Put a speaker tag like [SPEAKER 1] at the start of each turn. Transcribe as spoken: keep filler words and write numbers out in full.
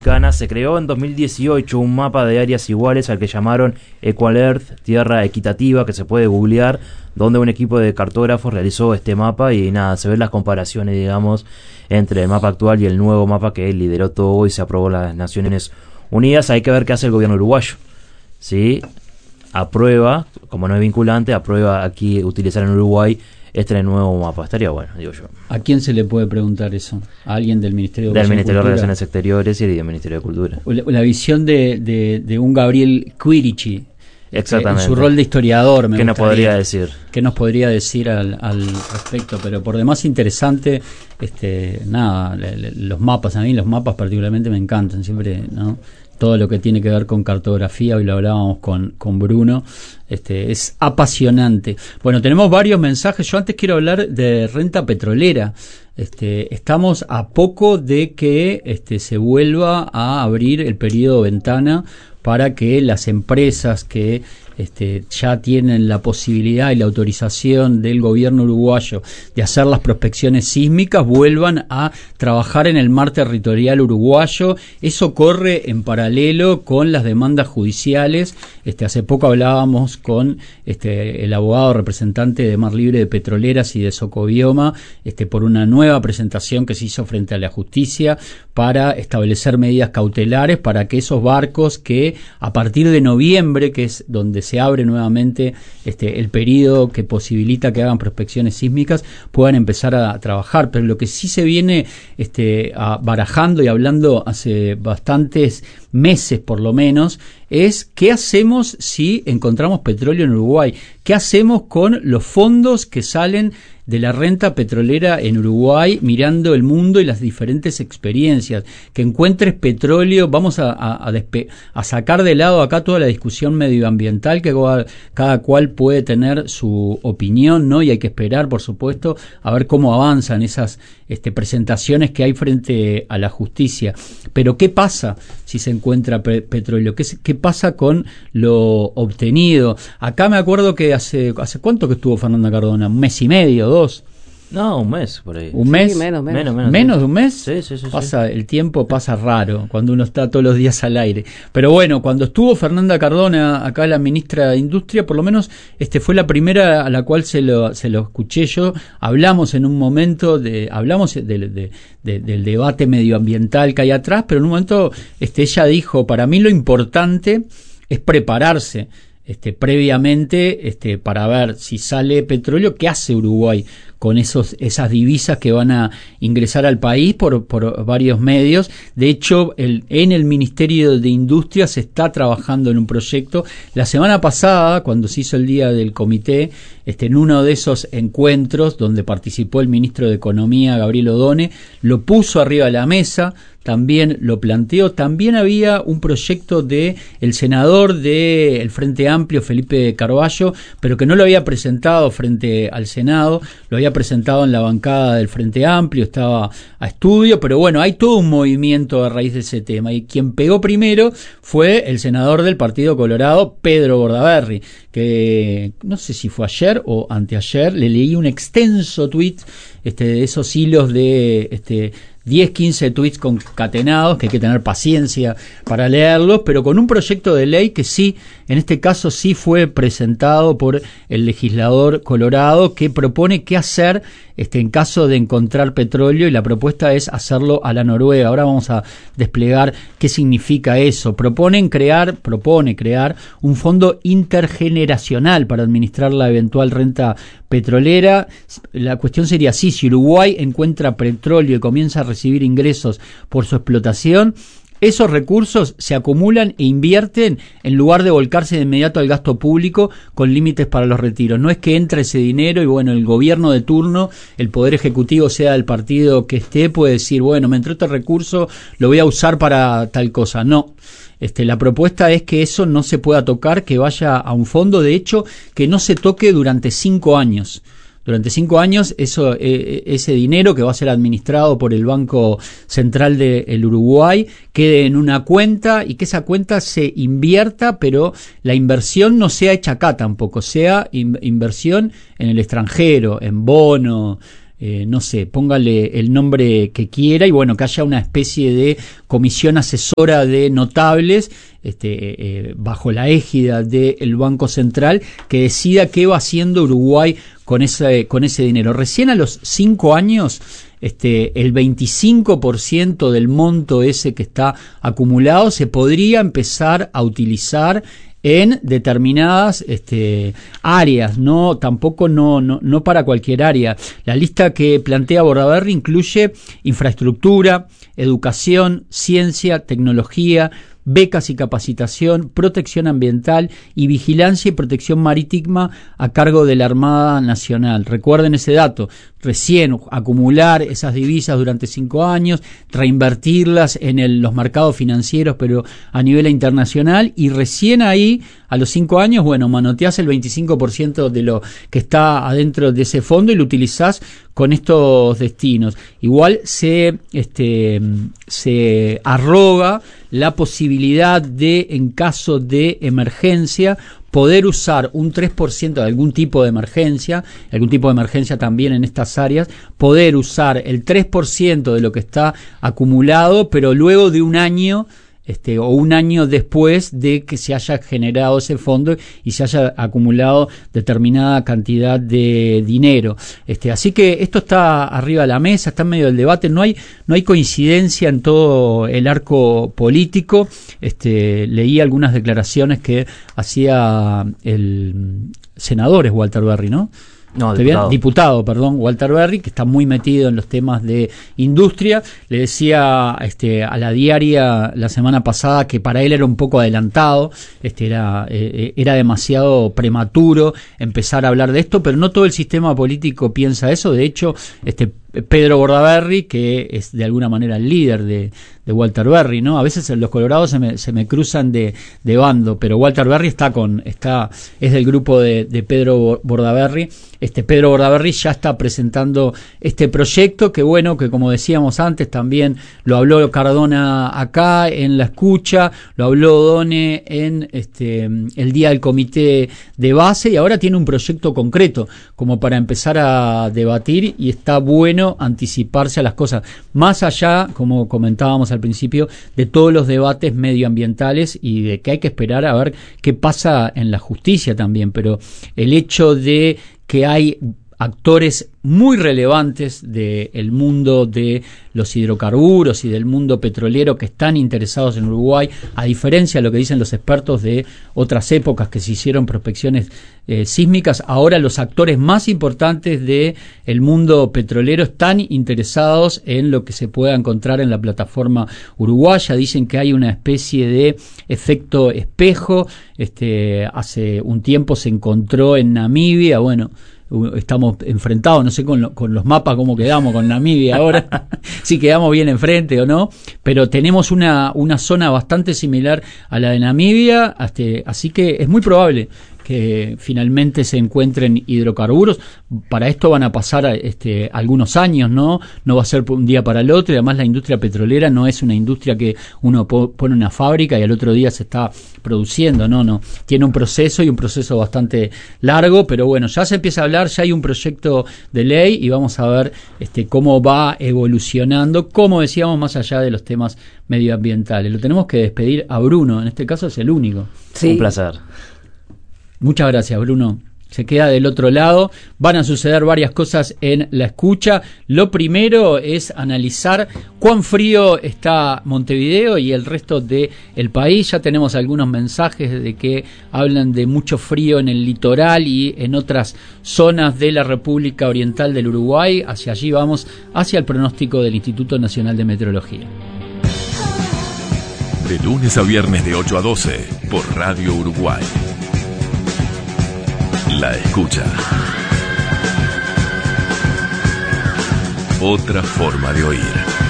[SPEAKER 1] Sudamericana. Se creó en dos mil dieciocho un mapa de áreas iguales al que llamaron Equal Earth, Tierra Equitativa, que se puede googlear, donde un equipo de cartógrafos realizó este mapa y nada, se ven las comparaciones, digamos, entre el mapa actual y el nuevo mapa que lideró todo y se aprobó en las Naciones Unidas. Hay que ver qué hace el gobierno uruguayo. ¿Sí? Aprueba, como no es vinculante, aprueba aquí utilizar en Uruguay este nuevo mapa. Estaría bueno, digo yo.
[SPEAKER 2] ¿A quién se le puede preguntar eso? ¿A alguien del Ministerio de
[SPEAKER 1] Del Ministerio de
[SPEAKER 2] Cultura?
[SPEAKER 1] Relaciones Exteriores y del Ministerio de Cultura.
[SPEAKER 2] La, la visión de, de, de un Gabriel Quirici.
[SPEAKER 1] Exactamente.
[SPEAKER 2] En su rol de historiador, me
[SPEAKER 1] ¿Qué nos podría decir?
[SPEAKER 2] ¿Qué nos podría decir al, al respecto? Pero por demás interesante, este, nada, le, le, los mapas, a mí los mapas particularmente me encantan, siempre, ¿no? Todo lo que tiene que ver con cartografía, hoy lo hablábamos con, con Bruno, este, es apasionante. Bueno, tenemos varios mensajes. Yo antes quiero hablar de renta petrolera. Este, estamos a poco de que este, se vuelva a abrir el periodo ventana para que las empresas que este, ya tienen la posibilidad y la autorización del gobierno uruguayo de hacer las prospecciones sísmicas vuelvan a trabajar en el mar territorial uruguayo. Eso corre en paralelo con las demandas judiciales. Este, hace poco hablábamos con este, el abogado representante de Mar Libre de Petroleras y de Socobioma este, por una nueva presentación que se hizo frente a la justicia para establecer medidas cautelares para que esos barcos que a partir de noviembre, que es donde se abre nuevamente este, el periodo que posibilita que hagan prospecciones sísmicas, puedan empezar a trabajar. Pero lo que sí se viene este, a, barajando y hablando hace bastantes meses por lo menos, es qué hacemos si encontramos petróleo en Uruguay, qué hacemos con los fondos que salen de la renta petrolera en Uruguay, mirando el mundo y las diferentes experiencias. Que encuentres petróleo, vamos a, a, a, despe- a sacar de lado acá toda la discusión medioambiental, que cada cual puede tener su opinión, ¿no? Y hay que esperar, por supuesto, a ver cómo avanzan esas este, presentaciones que hay frente a la justicia. Pero ¿qué pasa si se encuentra pe- petróleo? ¿Qué, ¿Qué pasa con lo obtenido? Acá me acuerdo que hace, ¿hace cuánto que estuvo Fernanda Cardona? ¿Un mes y medio, dos?
[SPEAKER 1] No, un mes por ahí.
[SPEAKER 2] ¿Un mes?
[SPEAKER 3] Sí, menos, menos.
[SPEAKER 1] Menos, menos,
[SPEAKER 2] ¿Menos
[SPEAKER 1] sí.
[SPEAKER 2] de un mes?
[SPEAKER 1] Sí, sí, sí.
[SPEAKER 2] Pasa,
[SPEAKER 1] sí.
[SPEAKER 2] el tiempo pasa raro cuando uno está todos los días al aire. Pero bueno, cuando estuvo Fernanda Cardona, acá la ministra de Industria, por lo menos este fue la primera a la cual se lo, se lo escuché yo. Hablamos en un momento, de hablamos de, de, de, del debate medioambiental que hay atrás, pero en un momento este, ella dijo, para mí lo importante es prepararse este, previamente este, para ver si sale petróleo, ¿qué hace Uruguay con esos esas divisas que van a ingresar al país por, por varios medios? De hecho, el, en el Ministerio de Industria se está trabajando en un proyecto. La semana pasada, cuando se hizo el día del comité, este, en uno de esos encuentros donde participó el ministro de Economía, Gabriel Odone, lo puso arriba de la mesa, también lo planteó. También había un proyecto de el senador del Frente Amplio, Felipe Carballo, pero que no lo había presentado frente al Senado, lo había presentado en la bancada del Frente Amplio, estaba a estudio, pero bueno, hay todo un movimiento a raíz de ese tema, y quien pegó primero fue el senador del Partido Colorado, Pedro Bordaberry, que no sé si fue ayer o anteayer, le leí un extenso tuit este, de esos hilos de este, diez, quince tweets concatenados, que hay que tener paciencia para leerlos, pero con un proyecto de ley que sí, en este caso sí fue presentado por el legislador colorado, que propone qué hacer este, en caso de encontrar petróleo, y la propuesta es hacerlo a la Noruega. Ahora vamos a desplegar qué significa eso. Proponen crear, propone crear un fondo intergeneracional para administrar la eventual renta petrolera. La cuestión sería así: si Uruguay encuentra petróleo y comienza a recibir ingresos por su explotación, esos recursos se acumulan e invierten en lugar de volcarse de inmediato al gasto público con límites para los retiros. No es que entra ese dinero y bueno, el gobierno de turno, el poder ejecutivo, sea el partido que esté, puede decir, bueno, me entró este recurso, lo voy a usar para tal cosa. No. Este, la propuesta es que eso no se pueda tocar, que vaya a un fondo, de hecho, que no se toque durante cinco años. Durante cinco años eso, eh, ese dinero que va a ser administrado por el Banco Central del Uruguay quede en una cuenta, y que esa cuenta se invierta, pero la inversión no sea hecha acá tampoco, sea in- inversión en el extranjero, en bono, eh, no sé, póngale el nombre que quiera, y bueno, que haya una especie de comisión asesora de notables, este, eh, bajo la égida del Banco Central, que decida qué va haciendo Uruguay con ese, con ese dinero. Recién a los cinco años, este, el veinticinco por ciento del monto ese que está acumulado se podría empezar a utilizar en determinadas este, áreas, no tampoco no, no, no para cualquier área. La lista que plantea Bordaberry incluye infraestructura, educación, ciencia, tecnología, becas y capacitación, protección ambiental y vigilancia y protección marítima a cargo de la Armada Nacional. Recuerden ese dato, recién acumular esas divisas durante cinco años, reinvertirlas en el, los mercados financieros, pero a nivel internacional, y recién ahí, a los cinco años, bueno, manoteás el veinticinco por ciento de lo que está adentro de ese fondo y lo utilizás con estos destinos. Igual se, este, se arroga la posibilidad de, en caso de emergencia, poder usar un tres por ciento de algún tipo de emergencia, algún tipo de emergencia también en estas áreas, poder usar el tres por ciento de lo que está acumulado, pero luego de un año, este, o un año después de que se haya generado ese fondo y se haya acumulado determinada cantidad de dinero. Este, así que esto está arriba de la mesa, está en medio del debate, no hay, no hay coincidencia en todo el arco político. Este, leí algunas declaraciones que hacía el senador, es Walter Berry, ¿no?
[SPEAKER 1] No, diputado.
[SPEAKER 2] diputado, perdón, Walter Berry, que está muy metido en los temas de industria. Le decía este, a la diaria la semana pasada que para él era un poco adelantado, este, era, eh, era demasiado prematuro empezar a hablar de esto, pero no todo el sistema político piensa eso. De hecho, este Pedro Bordaberry, que es de alguna manera el líder de, de Walter Berry, ¿no? A veces los colorados se me, se me cruzan de, de bando, pero Walter Berry está con, está, es del grupo de, de Pedro Bordaberry. Este Pedro Bordaberry ya está presentando este proyecto, que bueno, que como decíamos antes, también lo habló Cardona acá en la escucha, lo habló Done en este el día del comité de base, y ahora tiene un proyecto concreto como para empezar a debatir, y está bueno anticiparse a las cosas, más allá, como comentábamos al principio, de todos los debates medioambientales y de que hay que esperar a ver qué pasa en la justicia también, pero el hecho de que hay actores muy relevantes del mundo de los hidrocarburos y del mundo petrolero que están interesados en Uruguay, a diferencia de lo que dicen los expertos de otras épocas que se hicieron prospecciones eh, sísmicas. Ahora los actores más importantes del mundo petrolero están interesados en lo que se pueda encontrar en la plataforma uruguaya. Dicen que hay una especie de efecto espejo. Este, hace un tiempo se encontró en Namibia, bueno, estamos enfrentados, no sé con, lo, con los mapas cómo quedamos con Namibia ahora, si quedamos bien enfrente o no, pero tenemos una, una zona bastante similar a la de Namibia, hasta, así que es muy probable que finalmente se encuentren hidrocarburos. Para esto van a pasar este, algunos años, ¿no? No va a ser un día para el otro, y además la industria petrolera no es una industria que uno pone una fábrica y al otro día se está produciendo, no, no. Tiene un proceso y un proceso bastante largo, pero bueno, ya se empieza a hablar, ya hay un proyecto de ley y vamos a ver este, cómo va evolucionando, como decíamos, más allá de los temas medioambientales. Lo tenemos que despedir a Bruno, en este caso es el único.
[SPEAKER 1] Sí. Un placer.
[SPEAKER 2] Muchas gracias, Bruno. Se queda del otro lado. Van a suceder varias cosas en la escucha. Lo primero es analizar cuán frío está Montevideo y el resto del país. Ya tenemos algunos mensajes de que hablan de mucho frío en el litoral y en otras zonas de la República Oriental del Uruguay. Hacia allí vamos, hacia el pronóstico del Instituto Nacional de Meteorología.
[SPEAKER 3] De lunes a viernes de ocho a doce por Radio Uruguay. La escucha. Otra forma de oír.